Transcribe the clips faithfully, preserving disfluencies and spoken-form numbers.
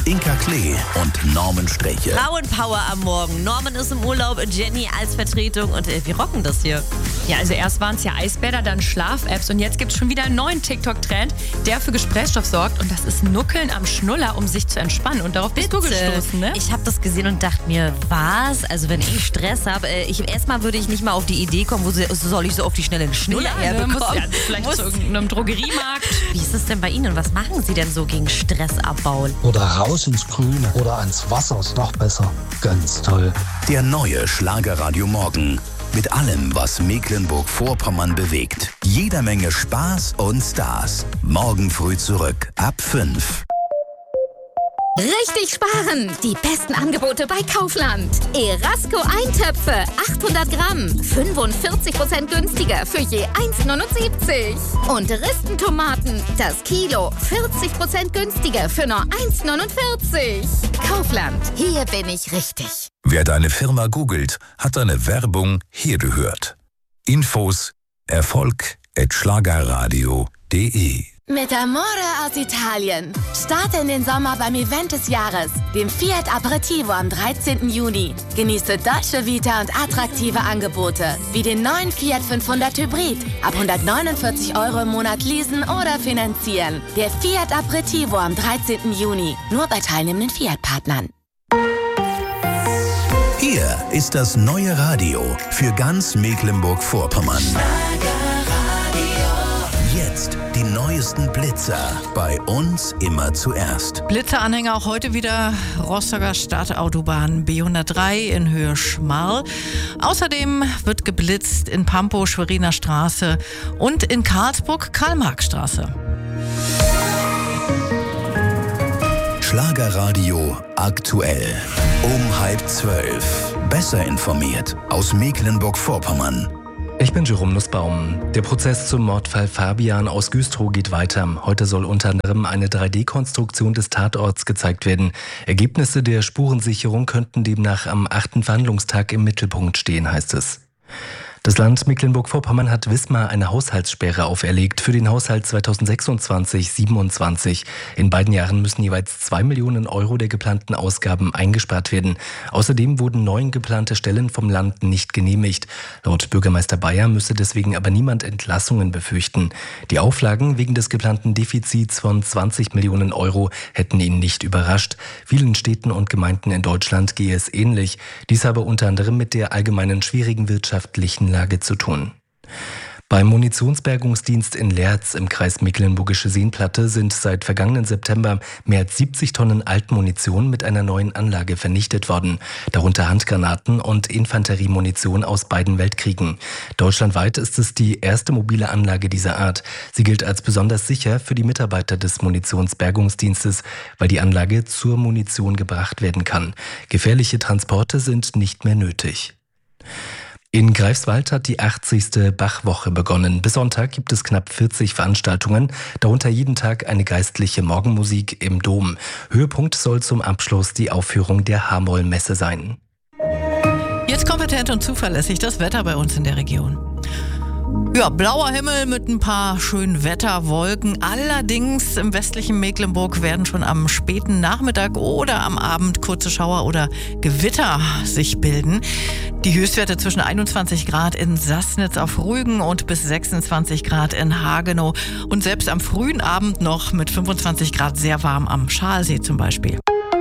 Inka Klee und Norman Streche. Frauenpower am Morgen. Norman ist im Urlaub, Jenny als Vertretung und äh, wir rocken das hier. Ja, also erst waren es ja Eisbäder, dann Schlaf-Apps und jetzt gibt es schon wieder einen neuen TikTok-Trend, der für Gesprächsstoff sorgt und das ist Nuckeln am Schnuller, um sich zu entspannen. Und darauf bist Bitte. du gestoßen, ne? Ich habe das gesehen und dachte mir, was? Also wenn ich Stress habe, äh, ich, erstmal würde ich nicht mal auf die Idee kommen, wo sie, soll ich so auf die schnelle einen Schnuller Ja, ne, herbekommen? muss ja vielleicht Muss- zu irgendeinem Drogeriemarkt. Wie ist es denn bei Ihnen? Was machen Sie denn so gegen Stress abbauen? Oder raus ins Grüne oder ans Wasser ist noch besser. Ganz toll. Der neue Schlagerradio Morgen. Mit allem, was Mecklenburg-Vorpommern bewegt. Jeder Menge Spaß und Stars. Morgen früh zurück ab fünf. Richtig sparen! Die besten Angebote bei Kaufland. Erasco Eintöpfe, achthundert Gramm, fünfundvierzig Prozent günstiger für je eins neunundsiebzig. Und Ristentomaten, das Kilo, vierzig Prozent günstiger für nur eins neunundvierzig. Kaufland, hier bin ich richtig. Wer deine Firma googelt, hat deine Werbung hier gehört. Infos Erfolg at schlagerradio punkt de. Mit Amore aus Italien. Starte in den Sommer beim Event des Jahres, dem Fiat Aperitivo am dreizehnten Juni. Genieße deutsche Vita und attraktive Angebote, wie den neuen Fiat fünfhundert Hybrid. Ab hundertneunundvierzig Euro im Monat leasen oder finanzieren. Der Fiat Aperitivo am dreizehnten Juni. Nur bei teilnehmenden Fiat-Partnern. Hier ist das neue Radio für ganz Mecklenburg-Vorpommern. Jetzt die neuesten Blitzer. Bei uns immer zuerst. Blitzeranhänger auch heute wieder Rostocker Stadtautobahn B hundertdrei in Höhe Schmarl. Außerdem wird geblitzt in Pampo, Schweriner Straße und in Karlsburg, Karl-Marx-Straße. Schlagerradio aktuell. Um halb zwölf. Besser informiert aus Mecklenburg-Vorpommern. Ich bin Jerome Nussbaum. Der Prozess zum Mordfall Fabian aus Güstrow geht weiter. Heute soll unter anderem eine drei D Konstruktion des Tatorts gezeigt werden. Ergebnisse der Spurensicherung könnten demnach am achten Verhandlungstag im Mittelpunkt stehen, heißt es. Das Land Mecklenburg-Vorpommern hat Wismar eine Haushaltssperre auferlegt für den Haushalt zweitausendsechsundzwanzig siebenundzwanzig. In beiden Jahren müssen jeweils zwei Millionen Euro der geplanten Ausgaben eingespart werden. Außerdem wurden neun geplante Stellen vom Land nicht genehmigt. Laut Bürgermeister Bayer müsse deswegen aber niemand Entlassungen befürchten. Die Auflagen wegen des geplanten Defizits von zwanzig Millionen Euro hätten ihn nicht überrascht. Vielen Städten und Gemeinden in Deutschland gehe es ähnlich. Dies habe unter anderem mit der allgemeinen schwierigen wirtschaftlichen Lage zu tun. Beim Munitionsbergungsdienst in Lerz im Kreis Mecklenburgische Seenplatte sind seit vergangenen September mehr als siebzig Tonnen Altmunition mit einer neuen Anlage vernichtet worden, darunter Handgranaten und Infanteriemunition aus beiden Weltkriegen. Deutschlandweit ist es die erste mobile Anlage dieser Art. Sie gilt als besonders sicher für die Mitarbeiter des Munitionsbergungsdienstes, weil die Anlage zur Munition gebracht werden kann. Gefährliche Transporte sind nicht mehr nötig. In Greifswald hat die achtzigste Bachwoche begonnen. Bis Sonntag gibt es knapp vierzig Veranstaltungen, darunter jeden Tag eine geistliche Morgenmusik im Dom. Höhepunkt soll zum Abschluss die Aufführung der H-Moll-Messe sein. Jetzt kompetent und zuverlässig das Wetter bei uns in der Region. Ja, blauer Himmel mit ein paar schönen Wetterwolken. Allerdings im westlichen Mecklenburg werden schon am späten Nachmittag oder am Abend kurze Schauer oder Gewitter sich bilden. Die Höchstwerte zwischen einundzwanzig Grad in Sassnitz auf Rügen und bis sechsundzwanzig Grad in Hagenow. Und selbst am frühen Abend noch mit fünfundzwanzig Grad sehr warm am Schalsee zum Beispiel.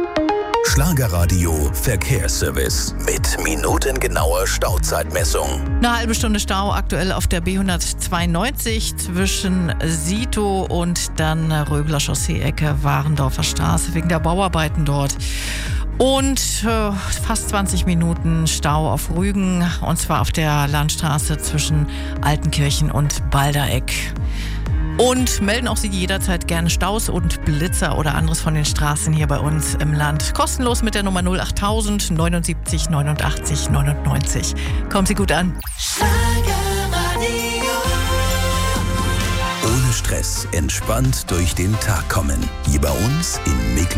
Schlagerradio Verkehrsservice mit minutengenauer Stauzeitmessung. Eine halbe Stunde Stau aktuell auf der B hundertzweiundneunzig zwischen Sito und dann Röbler Chaussee-Ecke Warendorfer Straße wegen der Bauarbeiten dort. Und äh, fast zwanzig Minuten Stau auf Rügen und zwar auf der Landstraße zwischen Altenkirchen und Baldereck. Und melden auch Sie jederzeit gerne Staus und Blitzer oder anderes von den Straßen hier bei uns im Land. Kostenlos mit der Nummer null acht null null neun sieben neun neun neunundneunzig. Kommen Sie gut an. Ohne Stress, entspannt durch den Tag kommen. Hier bei uns in Mecklenburg.